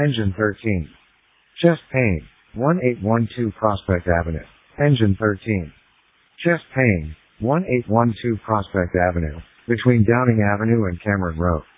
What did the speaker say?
Engine 13. Chest pain. 1812 Prospect Avenue. Engine 13. Chest pain. 1812 Prospect Avenue, between Downing Avenue and Cameron Road.